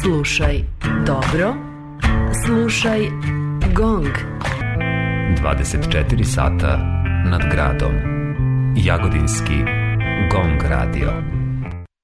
Slušaj dobro, slušaj GONG. 24 sata nad gradom. Jagodinski GONG radio.